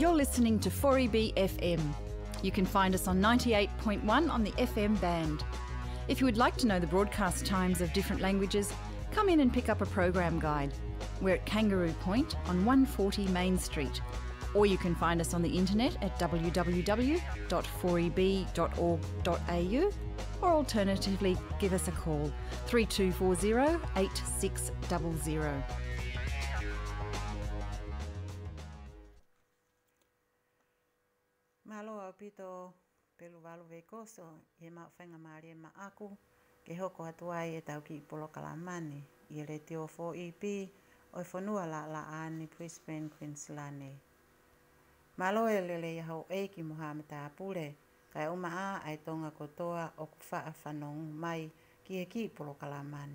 You're listening to 4EB FM. You can find us on 98.1 on the FM band. If you would like to know the broadcast times of different languages, come in and pick up a program guide. We're at Kangaroo Point on 140 Main Street. Or you can find us on the internet at www.4eb.org.au, or alternatively give us a call 3240 8600. Malo au pito pelu walu vekoso e ma whainga maari ma aku ke hoko hatuai e tau ki polo kalamani i le teo 4EP o whanua la ani Brisbane, Queensland. Malo e lele i hau eiki Mohameta apure kai uma a ai tonga kotoa o kufaa whanong mai ki e ki polo kalamani.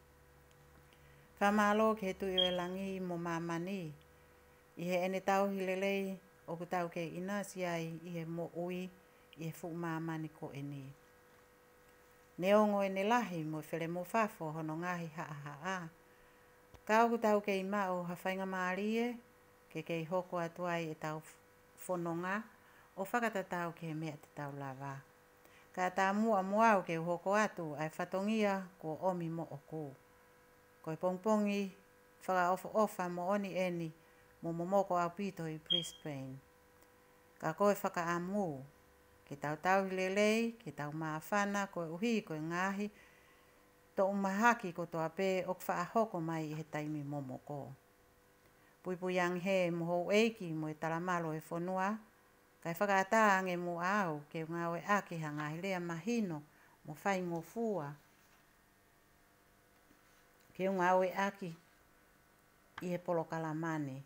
Whamalo ke tu i o langi mo mamani i he ene tau hilelei o ku tau ke ina siai i he mo ui i he fu mamani ko eni. Neongo ene lahi mo whele mo fafo hono ngahi haa. Ka o ku tau ke ima o hawhainga maarie ke hoko atuai e tau whanonga o whakata tau ke mea te tau lava. Ka tā mua mua o ke hoko atu ai whatongia ko omi mo o ku. Ko i pongpongi whaka ofa mo oni eni mo momoko au pito i Brisbane. Ka koe whakaamu, ke tau hilelei, ke tau maafana, koe uhi, koe ngahi, to umahaki ko toa pe o whaahoko mai i he taimi momoko. Pui ang he moho eiki mo e talamalo e whanua, kai whakaata ange mo au ke ngawe ake hanga hilea mahino mo whai mo fua. Ke ngawe aki i he polo kalamane.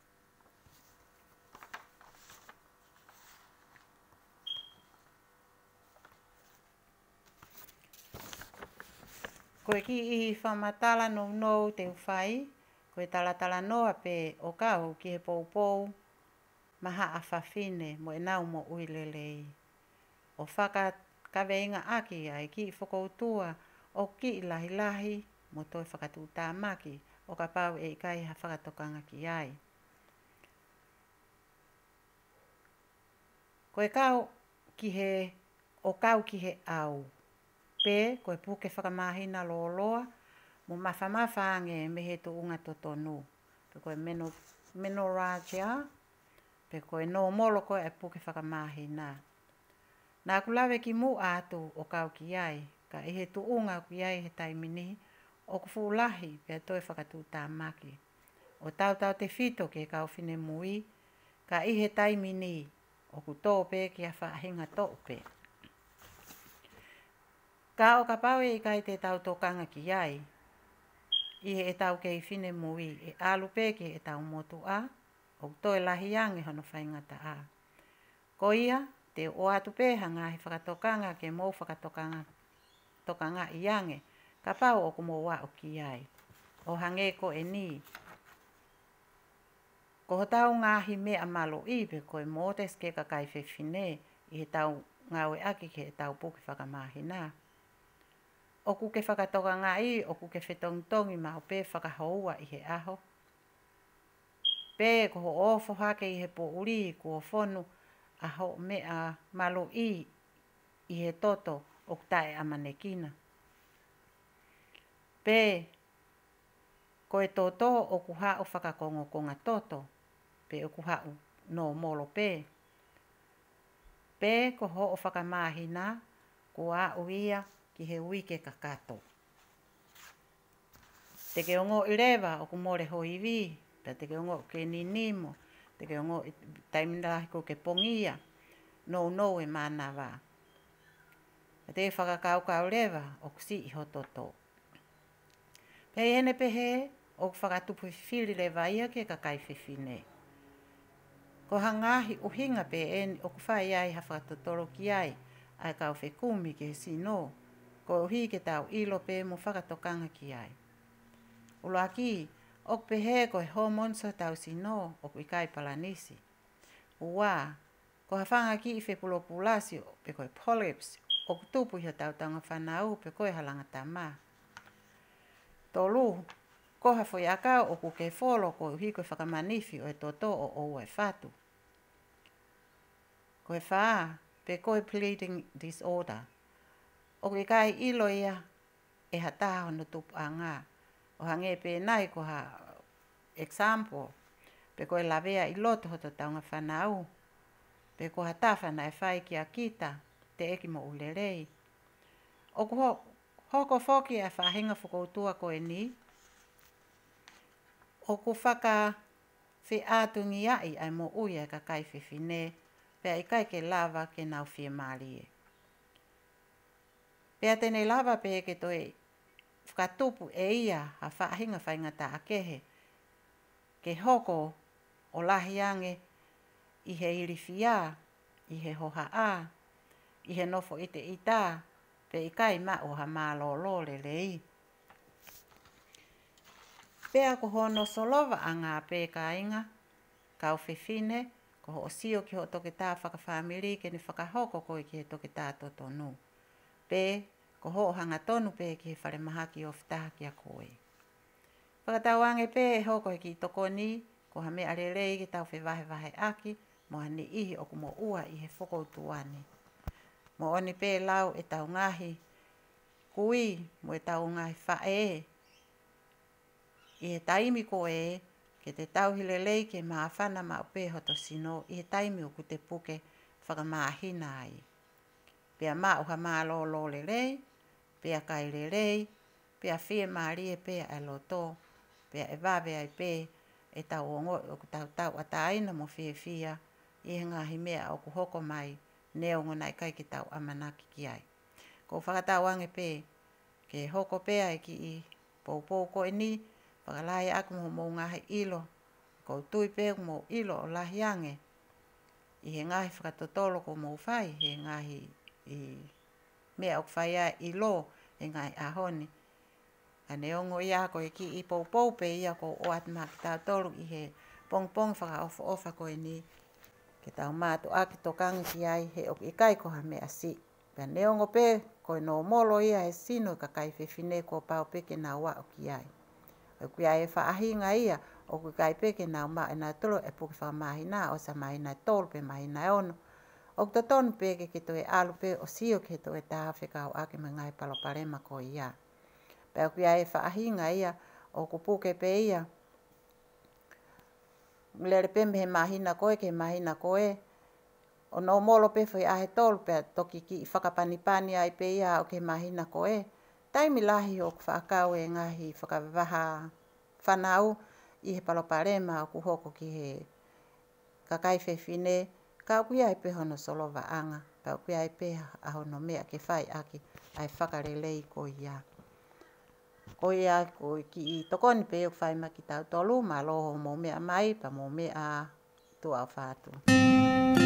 Koe ki i whamatala no te uwhai, koe talatala noa pe o kau ki he poupou maha a whawhine mo e nau mo uilelei. O whaka kaweinga aki ai ki i whakoutua o ki i lahi mo toi whakatūtā maki o ka pau e ikai ha whakatokanga ki ai. Koe kau ki he au. Pe, koe puke whakamahina loa, mo mafa ange me he tu unga totonu. Pe koe menorrhagia, pe koe no molo koe e puke whakamahina. Nā kulawe ki mu atu o kau ki ai, ka e he tu unga ki ai he taimini, o kufu lahi pe toi whakatūtā maki. O tau te whito ke kau whine mui, ka i he taimini, o ku tōpe ki a whaahinga tōpe. Ka o ka pau e kai te tau tokanga ki ai, i he e tau kei whine mui, e alu peke e tau motu a, o toi lahi ange hono whaingata a. Ko ia, te o atu peha ngahi whakatokanga ke mou tokanga i ange, ka pau o kumo wa o ki ai. O hange ko e ni. Ko tau ngahi mea malo i pe koe motes ke ka kai whine, i he tau ngawe aki ke e tau puki whakamahina. O ku ke whakatoka ngā i, o ku ke whetongtongi ma o pe whakahoua i he aho. Pe ko ho ofo hake i he po uri, ko o whonu aho mea malo i he toto o kutae amanekina. Pe ko e toto o ku hao whakakongo konga toto, pe o ku hao no molo pe. Pe ko ho o whakamahina, ko a uia, ki he wike kakato. Te ke ongo i rewa o ku more hoiwi, te ke ongo ke ninimo, te ke ongo taimina ko ke pongia, no e mana wa. Te whakakau rewa o ku si i hototo. Pei ene pehe o ku whakatupu whiwhiri rewa ia ke kakai whiwhine. Ko hangahi uhinga pe ene o ku whai ai ha whakatotoro ki ai, ai kau whekumi ke si no. Ko uhi ke tau ilo pe mo whakatokanga ki ai. Ulo aki, o pehe ko he homonsa tau si no o ku ikai palanisi. Ua, ko hawhanga ki i whepulo pulasi pe koe polyps o ku tupu hi tau tanga whanau pe koe halanga tama. Tolu, ko hawhoi akau o ku ke wholo ko uhi koe whakamanifi o e toto o e whatu. koe whaa, pe koe bleeding disorder. O ke kai ilo ia e hata hono tupu a ngā. O hange pe nai ko ha example, pe koe lavea i loto hoto taunga whanau, pe ko hata whana e whai ki a kita, te eki mo ulerei. O ko hoko whoki e whahinga whakoutua koe ni, o ko whaka whi ātungi ai ai mo uia ka kai whiwhine, pea i kai ke lava ke nau whia mālie. Pea tene lava pe ke toi whakatupu e ia ha whaahinga whaingata a kehe, ke hoko o lahi ange i he iriwhia, i he hoha a, i he nofo ite ita, pe i kai ma o ha mālolo le lei. Pea ko hono solova a ngā pē ka inga, kau whiwhine, ko ho o sio ki ho toke tā whakawhamiri ke ni whakahoko koe ki he toke tā totonu. Pē, ko ho hanga tonu pē ki he whare mahaki o whitaha ki a koe. Whakatauange pē e hoko ki toko ni, ko ha mea rerei ki tau whiwahe aki, mo hani ihi o kumo ua i he whakoutuani. Mo oni pē lau e tau ngahi, kui mo e tau ngahi whae, i he taimi ko e, ke te tau hilelei ke maawhana ma upe hoto sino, i he taimi o ku te puke whakamahina ai. Pea ma uha maa lo lelei, pea kai lelei, pea whie maarie pea e loto, pea e wawe ai pe, e tau ongo o ku tau ataina mo whia, i he ngahi mea o ku hoko mai, neongo nai kai ki tau amanaki ki ai. Ko whakatau ange pe, ke hoko pea e ki i pou ko e ni, whakalahi aku mo ngahi ilo, ko tui pe mo ilo o lahi ange, i he ngahi whakatotolo ko mo whai, he ngahi i mea o whaia i lo, he ngahi ahoni. A neongo ia ko e ki i pou pe ia ko o atma ki tau tolu i he pong whaka ofa ko e ni, ke tau mātu aki tokangi ki ai he o i kai ko ha mea si. Pea neongo pe, ko e no molo ia he sino ka kai whiwhine ko pau peke na wa o ki ai. O ki ai e whaahinga ia, o ki kai peke na ma e na tolo e puki whakamahina o sa mahina tolu pe mahina e ono. O ki tonu peke ke to e alu pe o sio ke to e tāwhika o ake me ngai paloparema ko ia. Pea o ki ai e whaahinga ia, o ku puke pe ia, lere pe me he mahina koe ke mahina koe, o no molo pe whai ahe tolu pe toki ki whakapanipani ai pe ia o ke mahina koe, taimi lahi o ku whaakau e ngahi whakawaha whanau i he paloparema o ku hoko ki he kakai whiwhine, ka o kuia e pe hono solova anga, ka o kuia e pe ahono mea ke whai aki ai whakarelei ko ia. Ko ia ko ki i tokoni pe o whai maki tau tolu, ma loho mo mea mai, pa mo mea tua o whātu.